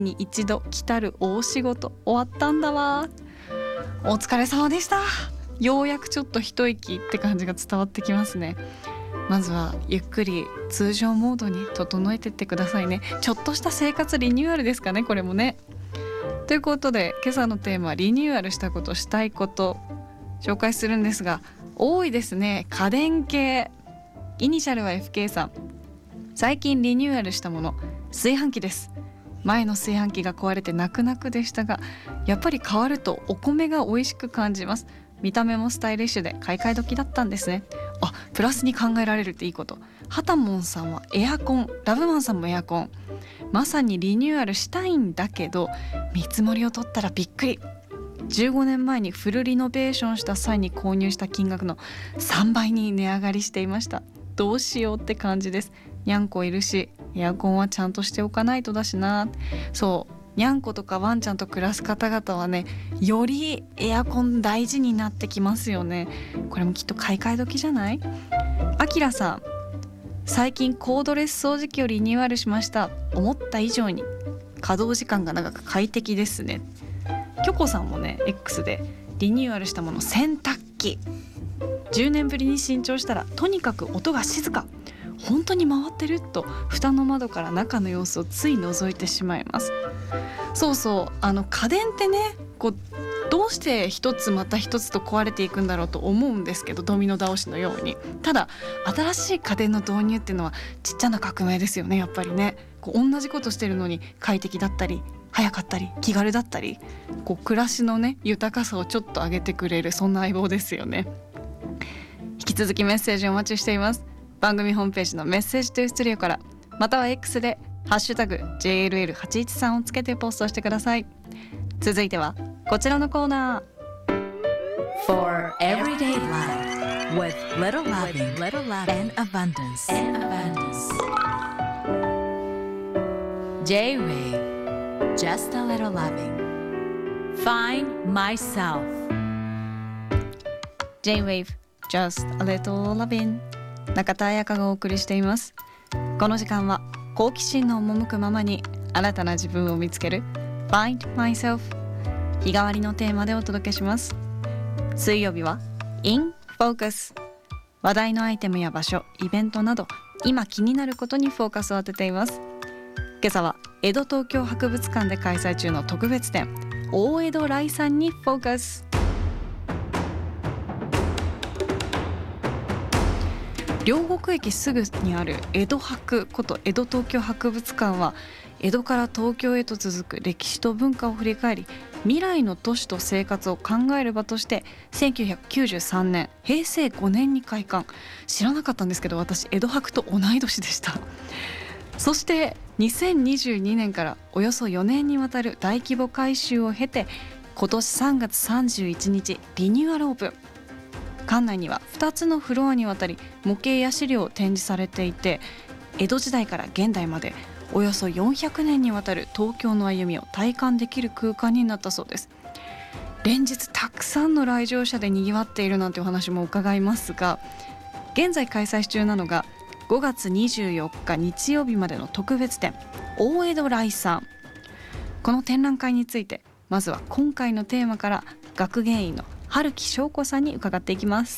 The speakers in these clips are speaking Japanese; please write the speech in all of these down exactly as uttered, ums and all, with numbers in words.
に一度来たる大仕事終わったんだわ。お疲れ様でした。ようやくちょっと一息って感じが伝わってきますね。まずはゆっくり通常モードに整えてってくださいね。ちょっとした生活リニューアルですかね、これもね。ということで今朝のテーマ、リニューアルしたこと、したいこと紹介するんですが、多いですね。家電系。イニシャルは エフケー さん。最近リニューアルしたもの、炊飯器です。前の炊飯器が壊れて泣く泣くでしたが、やっぱり変わるとお米が美味しく感じます。見た目もスタイリッシュで買い替え時だったんですね。あ、プラスに考えられるっていいこと。はたもんさんはエアコン、ラブマンさんもエアコン。まさにリニューアルしたいんだけど、見積もりを取ったらびっくり。じゅうごねんまえにフルリノベーションした際に購入した金額のさんばいに値上がりしていました。どうしようって感じです。にゃんこいるし、エアコンはちゃんとしておかないとだしな。そう、にゃんことかワンちゃんと暮らす方々はね、よりエアコン大事になってきますよね。これもきっと買い替え時じゃない？あきらさん、最近コードレス掃除機をリニューアルしました。思った以上に稼働時間が長く快適ですね。きょこさんもね X でリニューアルしたもの、洗濯機。じゅうねんぶりに新調したらとにかく音が静か。本当に回ってると蓋の窓から中の様子をつい覗いてしまいます。そうそう、あの家電ってね、こうどうして一つまた一つと壊れていくんだろうと思うんですけど、ドミノ倒しのように。ただ新しい家電の導入っていうのはちっちゃな革命ですよね。やっぱりね、こう同じことしてるのに快適だったり早かったり気軽だったり、こう暮らしのね豊かさをちょっと上げてくれる、そんな相棒ですよね。引き続きメッセージお待ちしています。番組ホームページのメッセージトゥーストゥディオから、または X でハッシュタグ ジェイエルエルはちいちさん をつけてポストしてください。続いてはこちらのコーナー。 For everyday life with little loving, little loving and abundance, and abundance. J-Wave, just a little loving. Find myself. J-Wave, just a little loving。 中田彩香がお送りしています。この時間は好奇心の赴くままに新たな自分を見つける Find myself、 日替わりのテーマでお届けします。水曜日は In Focus、 話題のアイテムや場所、イベントなど今気になることにフォーカスを当てています。今朝は江戸東京博物館で開催中の特別展、大江戸来さんにフォーカス。両国駅すぐにある江戸博こと江戸東京博物館は、江戸から東京へと続く歴史と文化を振り返り、未来の都市と生活を考える場としてせんきゅうひゃくきゅうじゅうさんねんへいせいごねんに開館。知らなかったんですけど、私江戸博と同い年でしたそしてにせんにじゅうにねんからおよそよねんにわたる大規模改修を経て、今年さんがつさんじゅういちにちリニューアルオープン。館内にはふたつのフロアにわたり模型や資料を展示されていて、江戸時代から現代までおよそよんひゃくねんにわたる東京の歩みを体感できる空間になったそうです。連日たくさんの来場者でにぎわっているなんてお話も伺いますが、現在開催中なのがごがつにじゅうよっか日曜日までの特別展、大江戸来さん。この展覧会について、まずは今回のテーマから学芸員の春木翔子さんに伺っていきます。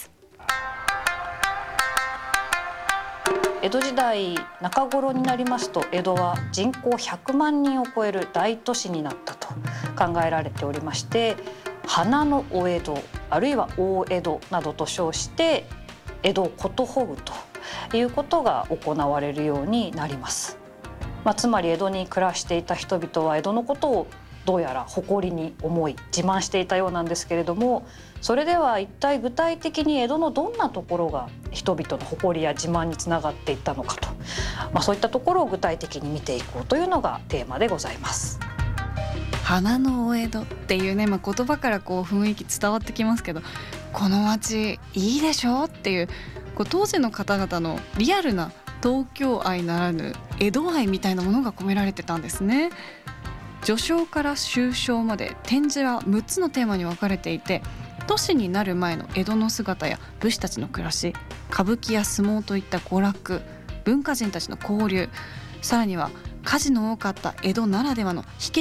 江戸時代中頃になりますと、江戸は人口ひゃくまんにんを超える大都市になったと考えられておりまして、花のお江戸、あるいは大江戸などと称して江戸をことほぐということが行われるようになります。まあ、つまり江戸に暮らしていた人々は江戸のことをどうやら誇りに思い自慢していたようなんですけれども、それでは一体具体的に江戸のどんなところが人々の誇りや自慢につながっていったのかと、まあ、そういったところを具体的に見ていこうというのがテーマでございます。 花のお江戸っていうね、まあ、言葉からこう雰囲気伝わってきますけど、この街いいでしょっていう、こう当時の方々のリアルな東京愛ならぬ江戸愛みたいなものが込められてたんですね。序章から終章まで展示はむっつのテーマに分かれていて、都市になる前の江戸の姿や武士たちの暮らし、歌舞伎や相撲といった娯楽、文化人たちの交流、さらには火事の多かった江戸ならではの火消